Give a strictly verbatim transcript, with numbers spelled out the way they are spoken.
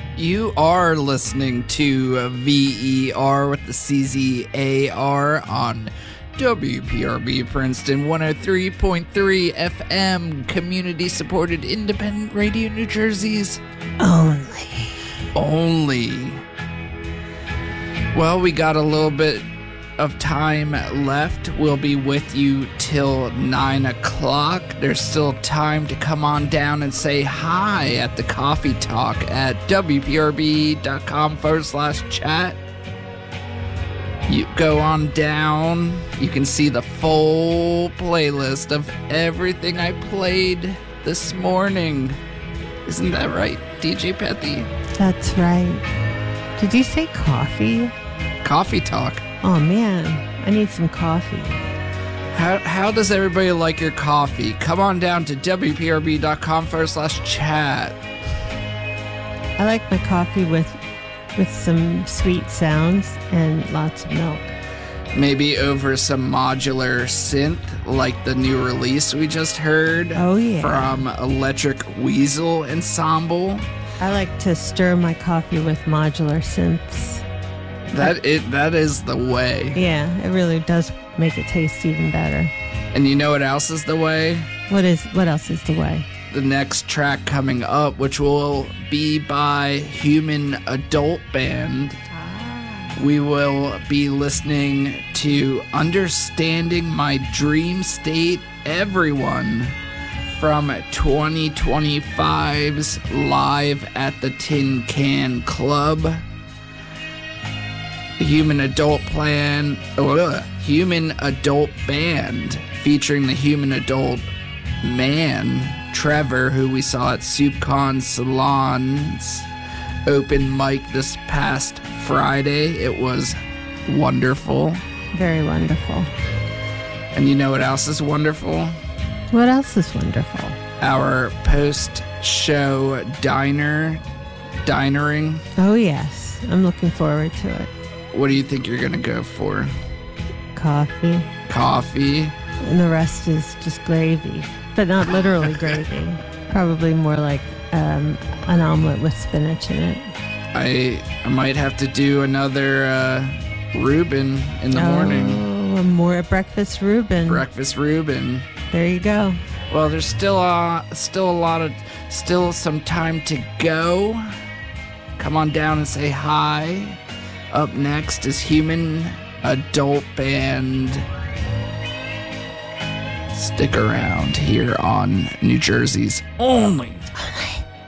You are listening to V E R with the C Z A R on W P R B Princeton one oh three point three F M, community-supported independent radio, New Jersey's only. Only. Well, we got a little bit of time left. We'll be with you till nine o'clock. There's still time to come on down and say hi at the Coffee Talk at WPRB.com forward slash chat. You go on down. You can see the full playlist of everything I played this morning. Isn't that right, D J Pethy? That's right. Did you say coffee? Coffee Talk. Oh, man. I need some coffee. How how does everybody like your coffee? Come on down to WPRB.com forward slash chat. I like my coffee with with some sweet sounds and lots of milk. Maybe over some modular synth, like the new release we just heard. Oh, yeah. From Electric Weasel Ensemble. I like to stir my coffee with modular synths. That it that is the way. Yeah, it really does make it taste even better. And you know what else is the way? What is what else is the way? The next track coming up, which will be by Human Adult Band. Ah. We will be listening to Understanding My Dream State, Everyone, from twenty twenty-five's Live at the Tin Can Club. Human Adult Plan, uh, Human Adult Band, featuring the Human Adult Man, Trevor, who we saw at SoupCon Salon's open mic this past Friday. It was wonderful. Very wonderful. And you know what else is wonderful? What else is wonderful? Our post-show diner, dinering. Oh, yes. I'm looking forward to it. What do you think you're going to go for? Coffee. Coffee. And the rest is just gravy. But not literally gravy. Probably more like um, an omelet with spinach in it. I, I might have to do another uh, Reuben in the oh, morning. Oh, more breakfast Reuben. Breakfast Reuben. There you go. Well, there's still a, still a lot of, still some time to go. Come on down and say hi. Up next is Human Adult Band. Stick around here on New Jersey's only.